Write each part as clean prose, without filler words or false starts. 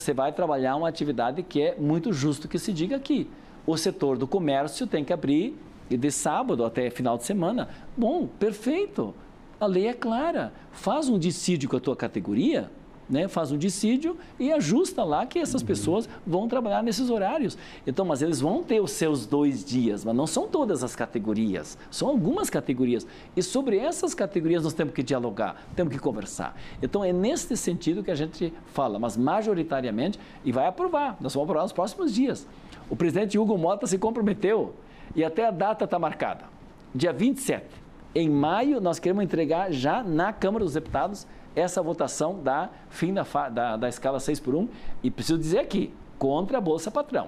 Você vai trabalhar uma atividade que é muito justo que se diga aqui. O setor do comércio tem que abrir de sábado até final de semana. Bom, perfeito. A lei é clara. Faz um dissídio com a tua categoria, né? Faz um dissídio e ajusta lá que essas pessoas vão trabalhar nesses horários. Então, mas eles vão ter os seus 2 dias, mas não são todas as categorias, são algumas categorias. E sobre essas categorias nós temos que dialogar, temos que conversar. Então, é nesse sentido que a gente fala, mas majoritariamente, e vai aprovar, nós vamos aprovar nos próximos dias. O presidente Hugo Mota se comprometeu e até a data está marcada, dia 27. Em maio, nós queremos entregar já na Câmara dos Deputados essa votação da fim da escala 6x1. E preciso dizer aqui, contra a Bolsa Patrão.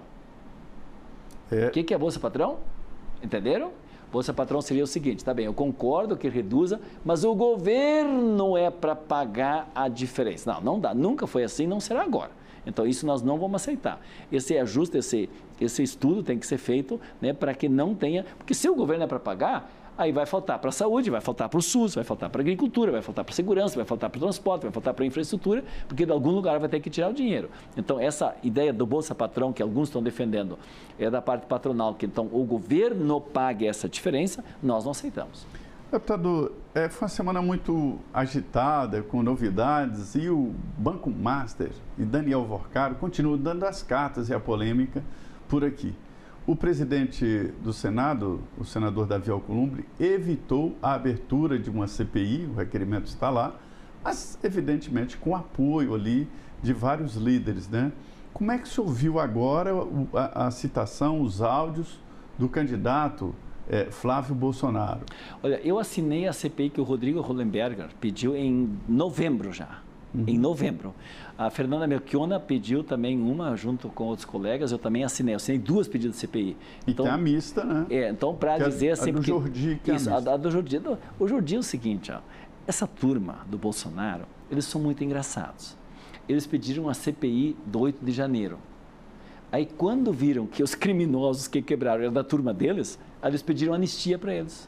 O que é Bolsa Patrão? Entenderam? Bolsa Patrão seria o seguinte, tá bem, eu concordo que reduza, mas o governo é para pagar a diferença. Não, não dá, nunca foi assim, não será agora. Então, isso nós não vamos aceitar. Esse ajuste, esse estudo tem que ser feito, né, para que não tenha... Porque se o governo é para pagar, aí vai faltar para a saúde, vai faltar para o SUS, vai faltar para a agricultura, vai faltar para a segurança, vai faltar para o transporte, vai faltar para a infraestrutura, porque de algum lugar vai ter que tirar o dinheiro. Então, essa ideia do Bolsa Patrão, que alguns estão defendendo, é da parte patronal, que então o governo pague essa diferença, nós não aceitamos. Deputado, foi uma semana muito agitada, com novidades, e o Banco Master e Daniel Vorcaro continuam dando as cartas e a polêmica por aqui. O presidente do Senado, o senador Davi Alcolumbre, evitou a abertura de uma CPI, o requerimento está lá, mas evidentemente com apoio ali de vários líderes, né? Como é que o senhor viu agora a citação, os áudios do candidato Flávio Bolsonaro? Olha, eu assinei a CPI que o Rodrigo Hollenberger pediu em novembro já. Em novembro. A Fernanda Melchiona pediu também uma, junto com outros colegas, eu também assinei. Eu assinei 2 pedidos de CPI. Então, e tem a mista, né? Então, para dizer assim... A do Jordi, que isso, a do Jordi. O Jordi é o seguinte, ó, essa turma do Bolsonaro, eles são muito engraçados. Eles pediram a CPI do 8 de janeiro. Aí, quando viram que os criminosos que quebraram eram da turma deles, eles pediram anistia para eles.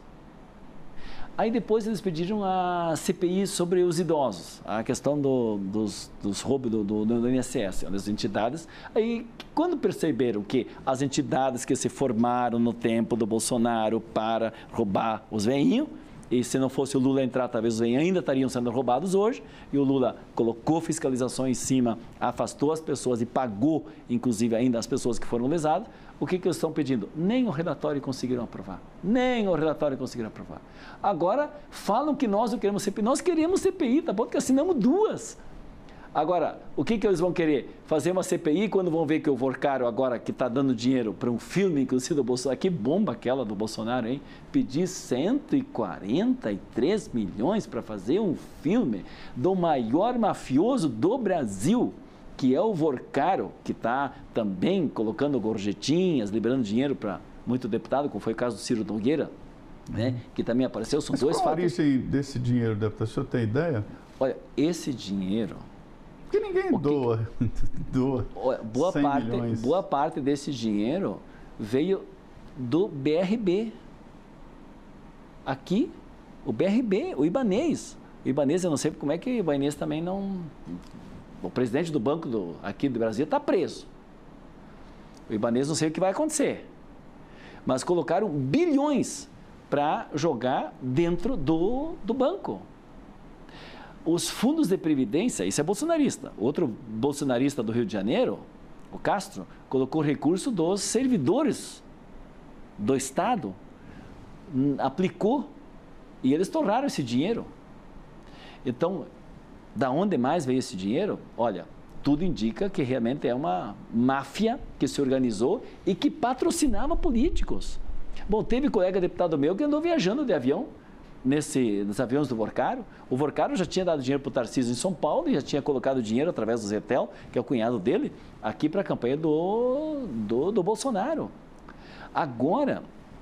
Aí depois eles pediram a CPI sobre os idosos, a questão dos roubos do INSS, das entidades. Aí, quando perceberam que as entidades que se formaram no tempo do Bolsonaro para roubar os velhinhos, e se não fosse o Lula entrar, talvez os velhinhos ainda estariam sendo roubados hoje, e o Lula colocou fiscalização em cima, afastou as pessoas e pagou, inclusive, ainda as pessoas que foram lesadas. O que eles estão pedindo? Nem o relatório conseguiram aprovar. Nem o relatório conseguiram aprovar. Agora, falam que nós não queremos CPI. Nós queremos CPI, tá bom? Porque assinamos 2. Agora, o que eles vão querer? Fazer uma CPI quando vão ver que o Vorcaro agora, que está dando dinheiro para um filme, inclusive do Bolsonaro, que bomba aquela do Bolsonaro, hein? Pedir 143 milhões para fazer um filme do maior mafioso do Brasil, que é o Vorcaro, que está também colocando gorjetinhas, liberando dinheiro para muito deputado, como foi o caso do Ciro Nogueira, né? Que também apareceu. São 2 fatos. Qual a origem desse dinheiro, deputado? O senhor tem ideia? Olha, esse dinheiro... Porque ninguém doa. Boa parte desse dinheiro veio do BRB. Aqui, o BRB, o Ibanez. O Ibanez, eu não sei como é que o Ibanez também não... O presidente do banco aqui do Brasil está preso. O Ibanez não sei o que vai acontecer. Mas colocaram bilhões para jogar dentro do banco. Os fundos de previdência, isso é bolsonarista. Outro bolsonarista do Rio de Janeiro, o Castro, colocou recurso dos servidores do Estado, aplicou, e eles torraram esse dinheiro. Então, da onde mais veio esse dinheiro? Olha, tudo indica que realmente é uma máfia que se organizou e que patrocinava políticos. Bom, teve colega deputado meu que andou viajando de avião nos aviões do Vorcaro. O Vorcaro já tinha dado dinheiro para o Tarcísio em São Paulo e já tinha colocado dinheiro através do Zetel, que é o cunhado dele, aqui para a campanha do Bolsonaro. Agora,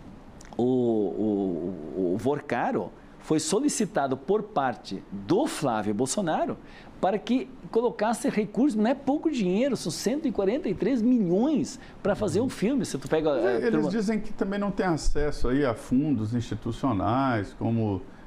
o Vorcaro foi solicitado por parte do Flávio Bolsonaro para que colocasse recursos, não é pouco dinheiro, são 143 milhões para fazer um filme. Se tu pega, eles dizem que também não tem acesso aí a fundos institucionais, como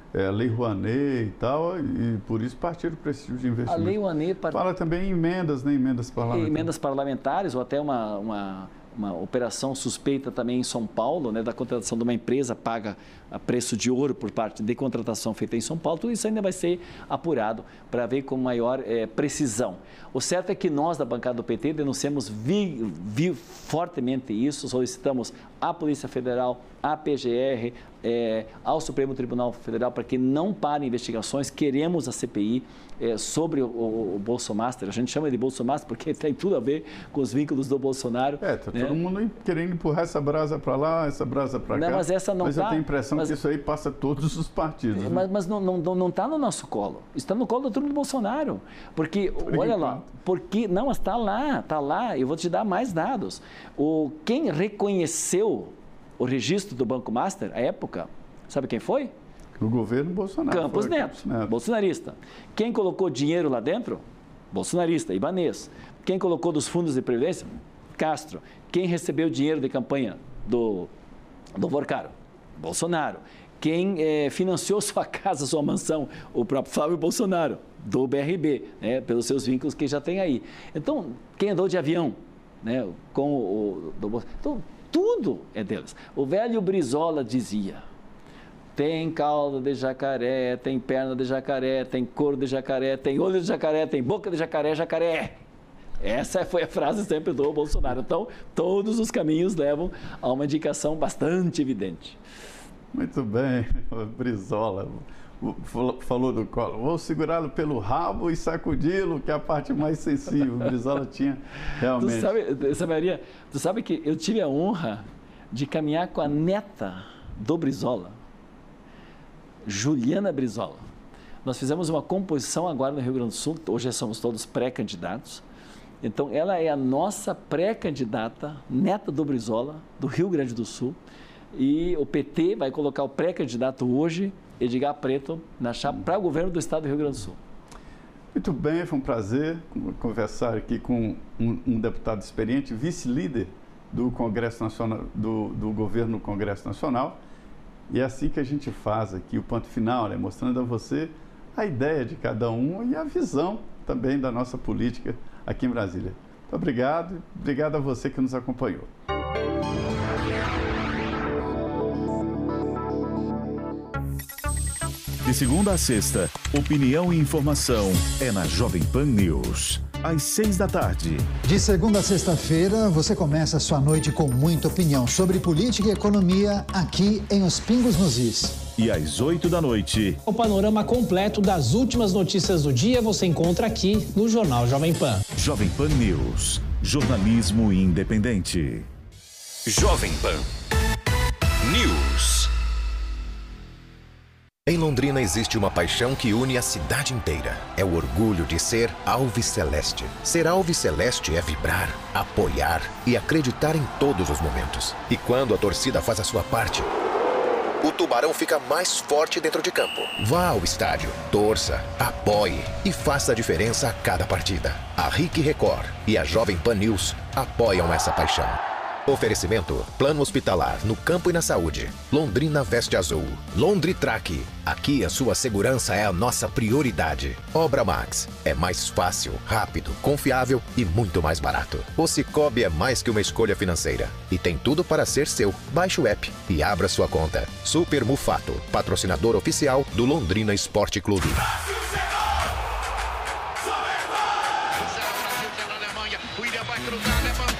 Lei Rouanet e tal, e por isso partiram para esse tipo de investimento. A Lei Rouanet... Fala também em emendas, né? Emendas parlamentares. Emendas parlamentares, ou até uma operação suspeita também em São Paulo, né, da contratação de uma empresa paga a preço de ouro por parte de contratação feita em São Paulo. Tudo isso ainda vai ser apurado para ver com maior precisão. O certo é que nós, da bancada do PT, denunciamos fortemente isso, solicitamos à Polícia Federal, à PGR, ao Supremo Tribunal Federal para que não parem investigações. Queremos a CPI sobre o Bolsonaro. A gente chama de Bolsonaro porque tem tudo a ver com os vínculos do Bolsonaro. Todo mundo querendo empurrar essa brasa para lá, essa brasa para cá. Mas essa não Mas eu tenho a impressão que isso aí passa todos os partidos. Né? Mas não está no nosso colo. Está no colo do turno do Bolsonaro. Porque, olha lá, não, está lá. Eu vou te dar mais dados. Quem reconheceu o registro do Banco Master, à época, sabe quem foi? O governo Bolsonaro. Campos Neto, bolsonarista. Quem colocou dinheiro lá dentro? Bolsonarista, Ibanez. Quem colocou dos fundos de previdência? Castro. Quem recebeu dinheiro de campanha do Vorcaro? Bolsonaro. Quem financiou sua casa, sua mansão? O próprio Flávio Bolsonaro, do BRB, né, pelos seus vínculos que já tem aí. Então, quem andou de avião, né, então, tudo é deles. O velho Brizola dizia: tem cauda de jacaré, tem perna de jacaré, tem couro de jacaré, tem olho de jacaré, tem boca de jacaré, jacaré. Essa foi a frase sempre do Bolsonaro. Então, todos os caminhos levam a uma indicação bastante evidente. Muito bem, Brizola falou do colo. Vou segurá-lo pelo rabo e sacudi-lo, que é a parte mais sensível. O Brizola tinha realmente... Tu sabe que eu tive a honra de caminhar com a neta do Brizola, Juliana Brizola. Nós fizemos uma composição agora no Rio Grande do Sul, hoje somos todos pré-candidatos. Então, ela é a nossa pré-candidata, neta do Brizola, do Rio Grande do Sul. E o PT vai colocar o pré-candidato hoje, Edgar Preto, na chapa para o governo do estado do Rio Grande do Sul. Muito bem, foi um prazer conversar aqui com um deputado experiente, vice-líder do Congresso Nacional, do governo do Congresso Nacional. E é assim que a gente faz aqui o ponto final, né? Mostrando a você a ideia de cada um e a visão também da nossa política aqui em Brasília. Muito obrigado, obrigado a você que nos acompanhou. De segunda a sexta, opinião e informação é na Jovem Pan News, às 6h. De segunda a sexta-feira, você começa a sua noite com muita opinião sobre política e economia aqui em Os Pingos nos Is. E às 20h. O panorama completo das últimas notícias do dia você encontra aqui no Jornal Jovem Pan. Jovem Pan News, jornalismo independente. Jovem Pan News. Em Londrina existe uma paixão que une a cidade inteira. É o orgulho de ser alviceleste. Ser alviceleste é vibrar, apoiar e acreditar em todos os momentos. E quando a torcida faz a sua parte, o Tubarão fica mais forte dentro de campo. Vá ao estádio, torça, apoie e faça a diferença a cada partida. A RIC Record e a Jovem Pan News apoiam essa paixão. Oferecimento: Plano Hospitalar no campo e na saúde. Londrina Veste Azul. Londritrack. Aqui a sua segurança é a nossa prioridade. Obra Max. É mais fácil, rápido, confiável e muito mais barato. O Cicobi é mais que uma escolha financeira e tem tudo para ser seu. Baixe o app e abra sua conta. Super Mufato, patrocinador oficial do Londrina Esporte Clube. Brasil na Alemanha, o William vai cruzar, levanta.